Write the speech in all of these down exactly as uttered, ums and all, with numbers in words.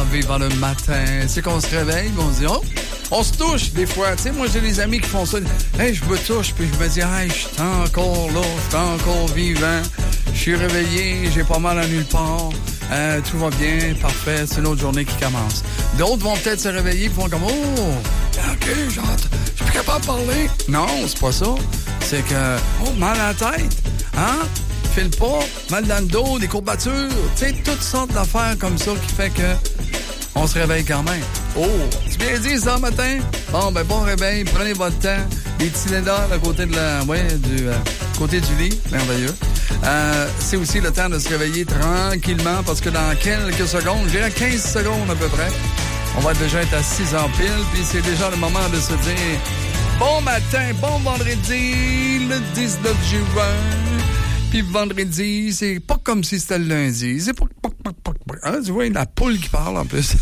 vivre le matin. C'est qu'on se réveille, on se dit, oh, on se touche des fois. Tu sais, moi, j'ai des amis qui font ça. Hey, je me touche, puis je me dis, hey, je suis encore là, je suis encore vivant. Je suis réveillé, j'ai pas mal à nulle part. Euh, tout va bien, parfait, c'est une autre journée qui commence. D'autres vont peut-être se réveiller et font comme, oh, OK, j'entends, je suis plus capable de parler. Non, c'est pas ça. C'est que, oh, mal à la tête, hein? File pas, mal dans le dos, des courbatures, tu sais, toutes sortes d'affaires comme ça qui fait que on se réveille quand même. Oh, tu bien dit ça matin? Bon, ben bon réveil, prenez votre temps. Les petits lédars à côté de la, ouais, du euh, côté du lit, merveilleux. Euh, c'est aussi le temps de se réveiller tranquillement parce que dans quelques secondes, je dirais quinze secondes à peu près, on va déjà être à six heures pile, puis c'est déjà le moment de se dire bon matin, bon vendredi, le dix-neuf juin. Puis vendredi, c'est pas comme si c'était le lundi. C'est pas... Hein, tu vois, la poule qui parle en plus.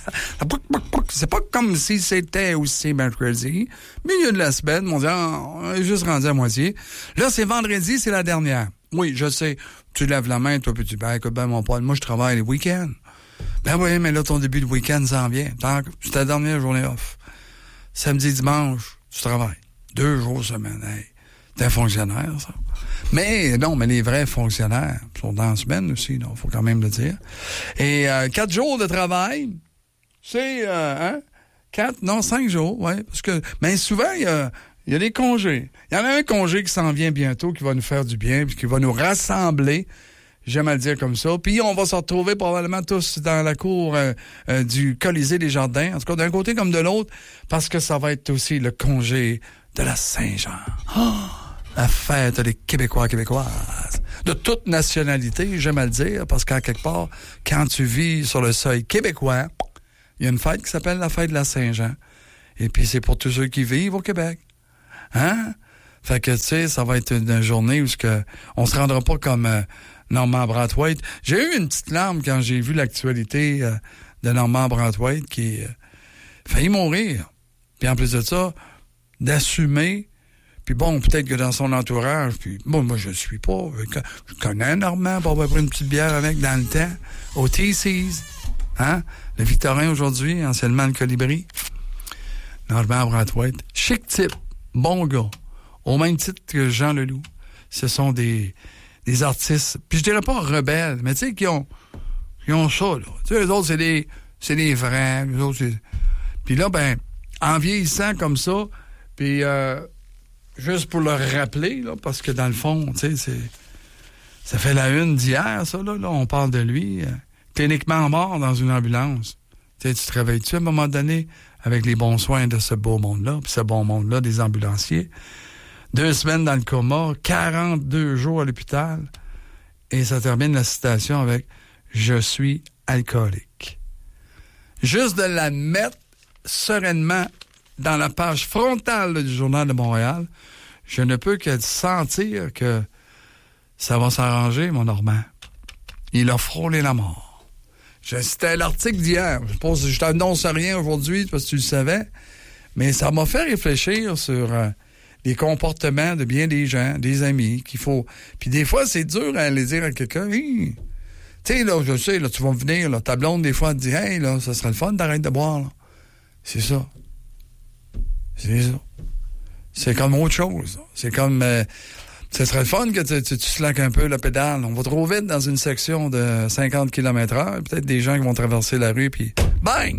C'est pas comme si c'était aussi mercredi. Milieu de la semaine, on dit, on est juste rendu à moitié. Là, c'est vendredi, c'est la dernière. Oui, je sais. Tu lèves la main, toi, puis tu dis, ben, écoute, ben, mon Paul, moi, je travaille les week-ends. Ben oui, mais là, ton début de week-end s'en vient. C'est ta dernière journée off. Samedi, dimanche, tu travailles. Deux jours semaine. Hey, t'es un fonctionnaire, ça. Mais non, mais les vrais fonctionnaires sont dans la semaine aussi, il faut quand même le dire. Et euh, quatre jours de travail, c'est, euh, hein, quatre, non, cinq jours, ouais, parce que, mais souvent, il y a, il y a des congés. Il y en a un congé qui s'en vient bientôt, qui va nous faire du bien, puis qui va nous rassembler, j'aime à le dire comme ça. Puis on va se retrouver probablement tous dans la cour euh, euh, du Colisée des Jardins, en tout cas d'un côté comme de l'autre, parce que ça va être aussi le congé de la Saint-Jean. Oh! La fête des Québécois, Québécoises, de toute nationalité, j'aime à le dire, parce qu'à quelque part, quand tu vis sur le seuil québécois, il y a une fête qui s'appelle la fête de la Saint-Jean. Et puis, c'est pour tous ceux qui vivent au Québec. Hein? Fait que, tu sais, ça va être une journée où que on se rendra pas comme euh, Normand Brathwaite. J'ai eu une petite larme quand j'ai vu l'actualité euh, de Normand Brathwaite qui euh, faillit mourir. Puis en plus de ça, d'assumer. Puis bon, peut-être que dans son entourage, puis bon, moi, je ne suis pas. Je connais Normand, pour avoir pris une petite bière avec dans le temps, au T C's, hein? Le Victorin aujourd'hui, anciennement le Colibri. Normand Brathwaite. Chic type, bon gars. Au même titre que Jean Leloup. Ce sont des, des artistes, puis je dirais pas rebelles, mais tu sais, qui ont, qui ont ça, là. Tu sais, les autres, c'est des, c'est des vrais. Les autres, c'est... Puis là, ben, en vieillissant comme ça, puis... Euh, juste pour le rappeler, là, parce que dans le fond, tu sais, c'est... ça fait la une d'hier, ça, là, là on parle de lui, euh, cliniquement mort dans une ambulance. Tu sais, tu te réveilles-tu à un moment donné avec les bons soins de ce beau monde-là, puis ce bon monde-là, des ambulanciers. Deux semaines dans le coma, quarante-deux jours à l'hôpital, et ça termine la citation avec « Je suis alcoolique ». Juste de la mettre sereinement dans la page frontale du Journal de Montréal, je ne peux que sentir que ça va s'arranger, mon Normand. Il a frôlé la mort. Je, c'était l'article d'hier. Je pense que je t'annonce rien aujourd'hui parce que tu le savais, mais ça m'a fait réfléchir sur euh, les comportements de bien des gens, des amis, qu'il faut... Puis des fois, c'est dur à aller dire à quelqu'un, hey, tu sais, là, je sais, là, tu vas venir, là, ta blonde, des fois, elle te dit, hey, là, ça serait le fun d'arrêter de boire, là. C'est ça. C'est ça. C'est comme autre chose. C'est comme... Euh, ce serait le fun que tu, tu, tu slackes un peu la pédale. On va trop vite dans une section de cinquante kilomètres heure. Peut-être des gens qui vont traverser la rue, puis bang!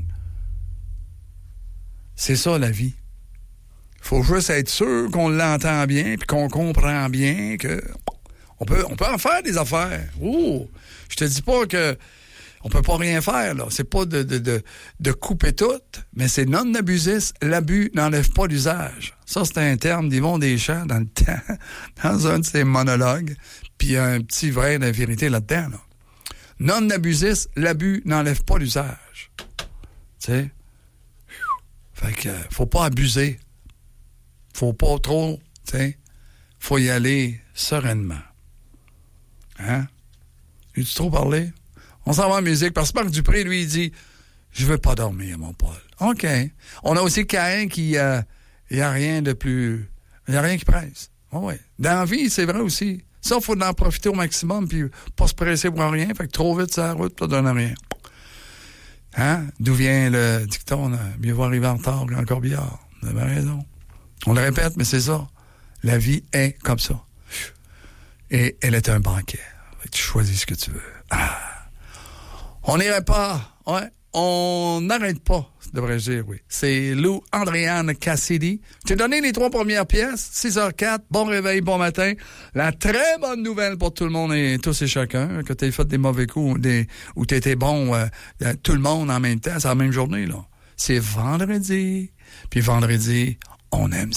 C'est ça, la vie. Faut juste être sûr qu'on l'entend bien, puis qu'on comprend bien que... On peut, on peut en faire des affaires. Oh! Je te dis pas que... On peut pas rien faire, là. C'est pas de, de, de, de couper tout, mais c'est non abusif. L'abus n'enlève pas l'usage. Ça, c'est un terme d'Yvon Deschamps dans le temps, dans un de ses monologues, puis il y a un petit vrai de vérité là-dedans, là. Non abusif, l'abus n'enlève pas l'usage. Tu sais? Fait que, faut pas abuser. Faut pas trop, tu sais? Faut y aller sereinement. Hein? As-tu trop parlé? On s'en va en musique, parce que Marc Dupré, lui, il dit « Je veux pas dormir, mon Paul. » OK. On a aussi Caïn qui... Il euh, n'y a rien de plus... Il n'y a rien qui presse. Oh, ouais. Dans la vie, c'est vrai aussi. Ça, il faut en profiter au maximum, puis pas se presser pour rien. Fait que trop vite sur la route, ça donne rien. Hein? D'où vient le dicton, là, mieux vaut arriver en retard qu'en corbillard. Vous avez raison. On le répète, mais c'est ça. La vie est comme ça. Et elle est un banquet. Tu choisis ce que tu veux. Ah. On n'irait pas, ouais. On n'arrête pas, devrais-je dire, oui. C'est Lou Andréane Cassidy. Je t'ai donné les trois premières pièces, six heures quatre, bon réveil, bon matin. La très bonne nouvelle pour tout le monde et tous et chacun, que tu aies fait des mauvais coups des, ou tu étais bon, euh, tout le monde en même temps, c'est la même journée, là. C'est vendredi. Puis vendredi, on aime